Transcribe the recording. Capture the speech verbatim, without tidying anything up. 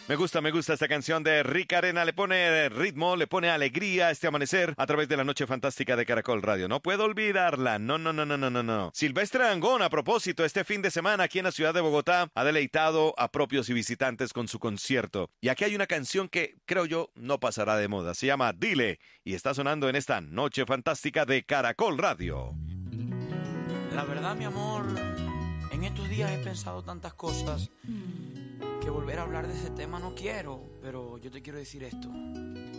Me gusta, me gusta esta canción de Rick Arena. Le pone ritmo, le pone alegría a este amanecer a través de la noche fantástica de Caracol Radio. No puedo olvidarla. No, no, no, no, no, no, no. Silvestre Dangond, a propósito, este fin de semana aquí en la ciudad de Bogotá ha deleitado a propios y visitantes con su concierto. Y aquí hay una canción que creo yo no pasará de moda. Se llama Dile y está sonando en esta noche fantástica de Caracol Radio. La verdad, mi amor, en estos días he pensado tantas cosas que volver a hablar de ese tema no quiero, pero yo te quiero decir esto.